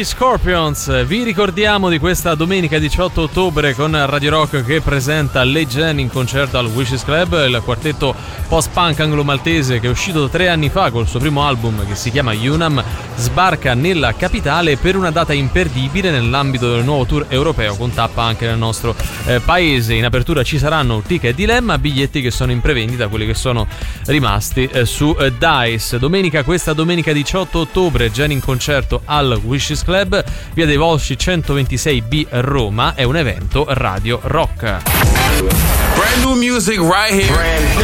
Scorpions. Vi ricordiamo di questa domenica 18 ottobre con Radio Rock che presenta Le Gen in concerto al Wishes Club, il quartetto post-punk anglo-maltese che è uscito 3 anni fa col suo primo album che si chiama Unam, sbarca nella capitale per una data imperdibile nell'ambito del nuovo tour europeo con tappa anche nel nostro paese. In apertura ci saranno Tica e Dilemma, biglietti che sono in prevendita, quelli che sono rimasti su Dice. Questa domenica 18 ottobre Gen in concerto al Wishes Club, via dei Volsci 126B Roma, è un evento Radio Rock. Brand new music right here.